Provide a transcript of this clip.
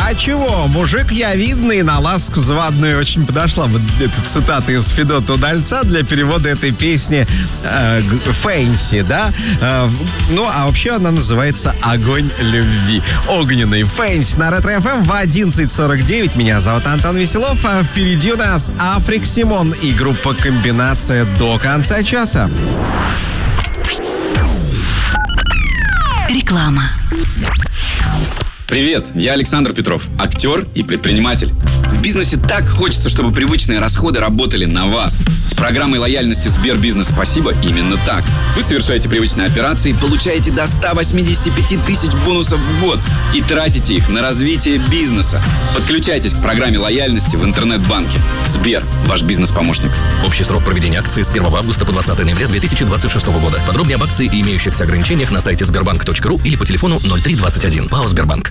А чего? Мужик я видный, на ласку заводную. Очень подошла вот эта цитата из Федота Удальца для перевода этой песни «Фэнси», да? Ну, а вообще она называется «Огонь любви». Огненный «Фэнси» на Ретро-ФМ в 11:49. Меня зовут Антон Веселов. А впереди у нас Африк Симон и группа «Комбинация» до конца часа. Реклама. Привет, я Александр Петров, актер и предприниматель. В бизнесе так хочется, чтобы привычные расходы работали на вас. С программой лояльности Сбербизнес «Спасибо» именно так. Вы совершаете привычные операции, получаете до 185 тысяч бонусов в год и тратите их на развитие бизнеса. Подключайтесь к программе лояльности в интернет-банке. Сбер, ваш бизнес-помощник. Общий срок проведения акции с 1 августа по 20 ноября 2026 года. Подробнее об акции и имеющихся ограничениях на сайте sberbank.ru или по телефону 0321. ПАО «Сбербанк».